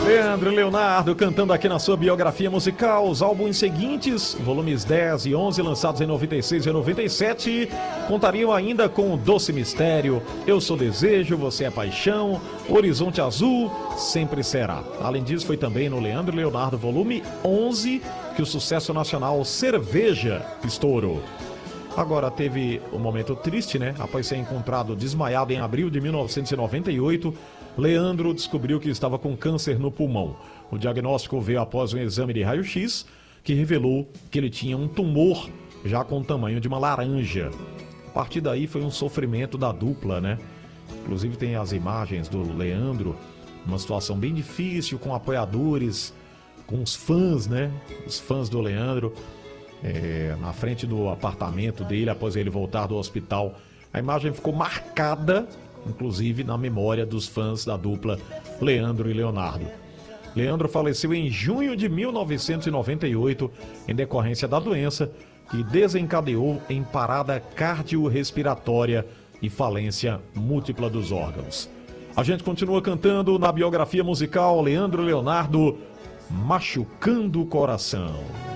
Leandro e Leonardo cantando aqui na sua biografia musical. Os álbuns seguintes, volumes 10 e 11, lançados em 96 e 97, contariam ainda com Doce Mistério, Eu Sou Desejo, Você é Paixão, Horizonte Azul, Sempre Será. Além disso, foi também no Leandro e Leonardo, volume 11, que o sucesso nacional Cerveja estourou. Agora teve um momento triste, né? Após ser encontrado desmaiado em abril de 1998, Leandro descobriu que estava com câncer no pulmão. O diagnóstico veio após um exame de raio-x que revelou que ele tinha um tumor já com o tamanho de uma laranja. A partir daí foi um sofrimento da dupla, né? Inclusive tem as imagens do Leandro, uma situação bem difícil, com apoiadores, com os fãs, né? Os fãs do Leandro. Na frente do apartamento dele, após ele voltar do hospital. A imagem ficou marcada, inclusive, na memória dos fãs da dupla Leandro e Leonardo. Leandro faleceu em junho de 1998 em decorrência da doença que desencadeou em parada cardiorrespiratória e falência múltipla dos órgãos. A gente continua cantando na biografia musical Leandro e Leonardo, Machucando o Coração.